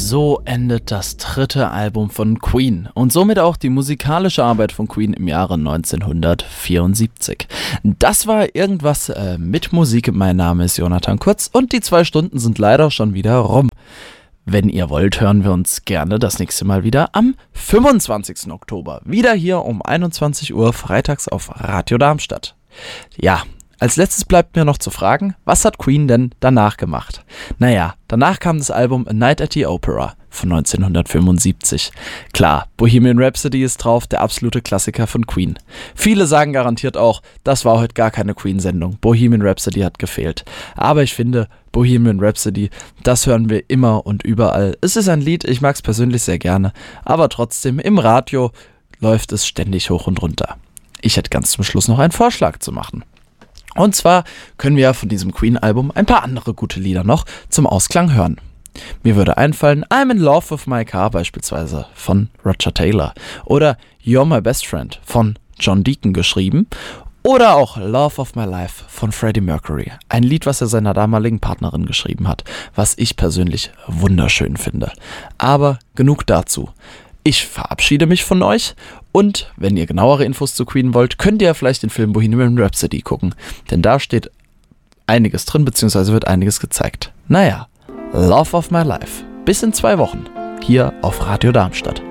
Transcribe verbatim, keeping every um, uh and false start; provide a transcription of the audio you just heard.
So endet das dritte Album von Queen und somit auch die musikalische Arbeit von Queen im Jahre neunzehnhundertvierundsiebzig. Das war irgendwas äh, mit Musik. Mein Name ist Jonathan Kurz und die zwei Stunden sind leider schon wieder rum. Wenn ihr wollt, hören wir uns gerne das nächste Mal wieder am fünfundzwanzigsten Oktober. Wieder hier um einundzwanzig Uhr freitags auf Radio Darmstadt. Ja, als letztes bleibt mir noch zu fragen, was hat Queen denn danach gemacht? Naja, danach kam das Album A Night at the Opera von neunzehnhundertfünfundsiebzig. Klar, Bohemian Rhapsody ist drauf, der absolute Klassiker von Queen. Viele sagen garantiert auch, das war heute gar keine Queen-Sendung, Bohemian Rhapsody hat gefehlt. Aber ich finde, Bohemian Rhapsody, das hören wir immer und überall. Es ist ein Lied, ich mag es persönlich sehr gerne, aber trotzdem, im Radio läuft es ständig hoch und runter. Ich hätte ganz zum Schluss noch einen Vorschlag zu machen. Und zwar können wir von diesem Queen-Album ein paar andere gute Lieder noch zum Ausklang hören. Mir würde einfallen I'm in Love with My Car beispielsweise von Roger Taylor oder You're My Best Friend von John Deacon geschrieben oder auch Love of My Life von Freddie Mercury. Ein Lied, was er seiner damaligen Partnerin geschrieben hat, was ich persönlich wunderschön finde. Aber genug dazu. Ich verabschiede mich von euch und wenn ihr genauere Infos zu Queen wollt, könnt ihr vielleicht den Film Bohemian Rhapsody gucken, denn da steht einiges drin, beziehungsweise wird einiges gezeigt. Naja, Love of My Life. Bis in zwei Wochen, hier auf Radio Darmstadt.